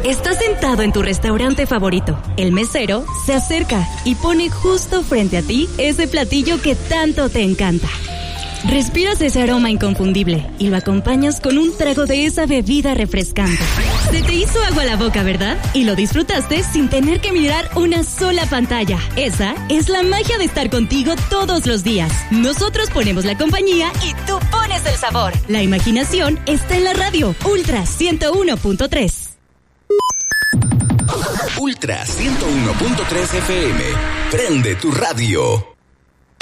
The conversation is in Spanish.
Estás sentado en tu restaurante favorito. El mesero se acerca y pone justo frente a ti ese platillo que tanto te encanta. Respiras ese aroma inconfundible y lo acompañas con un trago de esa bebida refrescante. Se te hizo agua la boca, ¿verdad? Y lo disfrutaste sin tener que mirar una sola pantalla. Esa es la magia de estar contigo todos los días. Nosotros ponemos la compañía y tú pones el sabor. La imaginación está en la radio. Ultra 101.3. Ultra 101.3 FM. Prende tu radio.